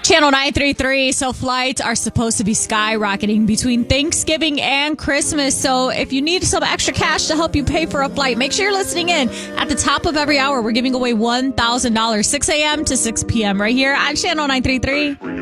Channel 933. So flights are supposed to be skyrocketing between Thanksgiving and Christmas. So if you need some extra cash to help you pay for a flight, make sure you're listening in. At the top of every hour, we're giving away $1,000, 6 a.m. to 6 p.m. right here on Channel 933.